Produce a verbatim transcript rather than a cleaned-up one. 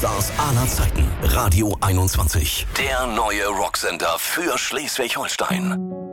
Stars aller Zeiten. Radio einundzwanzig. Der neue Rocksender für Schleswig-Holstein.